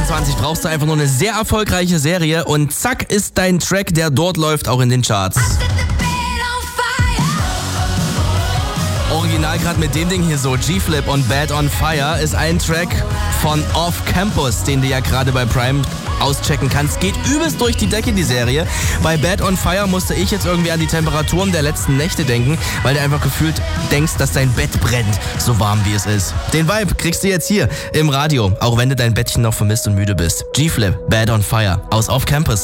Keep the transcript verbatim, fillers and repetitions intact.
zweitausendzweiundzwanzig brauchst du einfach nur eine sehr erfolgreiche Serie und zack ist dein Track, der dort läuft, auch in den Charts. Original gerade mit dem Ding hier so, G-Flip und Bad on Fire ist ein Track von Off Campus, den du ja gerade bei Prime auschecken kannst. Geht übelst durch die Decke, die Serie. Bei Bad on Fire musste ich jetzt irgendwie an die Temperaturen der letzten Nächte denken, weil du einfach gefühlt denkst, dass dein Bett brennt, so warm wie es ist. Den Vibe kriegst du jetzt hier im Radio, auch wenn du dein Bettchen noch vermisst und müde bist. G-Flip, Bad on Fire aus Off Campus.